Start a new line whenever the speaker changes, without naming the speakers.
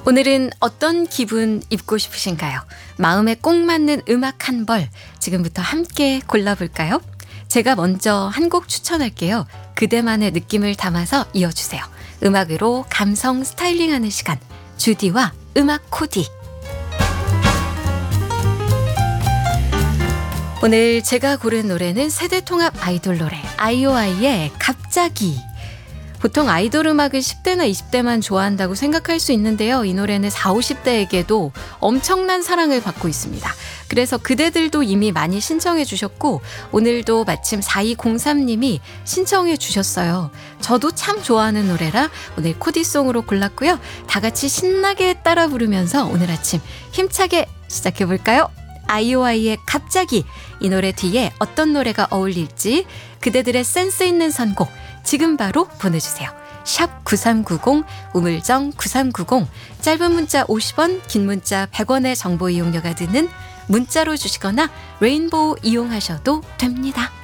오늘은 어떤 기분 입고 싶으신가요? 마음에 꼭 맞는 음악 한 벌 지금부터 함께 골라볼까요? 제가 먼저 한 곡 추천할게요. 그대만의 느낌을 담아서 이어주세요. 음악으로 감성 스타일링하는 시간, 주디와 음악 코디. 오늘 제가 고른 노래는 세대통합 아이돌 노래 아이오아이의 갑자기. 보통 아이돌 음악을 10대나 20대만 좋아한다고 생각할 수 있는데요. 이 노래는 40, 50대에게도 엄청난 사랑을 받고 있습니다. 그래서 그대들도 이미 많이 신청해 주셨고 오늘도 마침 4203님이 신청해 주셨어요. 저도 참 좋아하는 노래라 오늘 코디송으로 골랐고요. 다 같이 신나게 따라 부르면서 오늘 아침 힘차게 시작해 볼까요? 아이오아이의 갑자기. 이 노래 뒤에 어떤 노래가 어울릴지 그대들의 센스 있는 선곡 지금 바로 보내주세요. 샵 9390 우물정 9390 짧은 문자 50원 긴 문자 100원의 정보 이용료가 드는 문자로 주시거나 레인보우 이용하셔도 됩니다.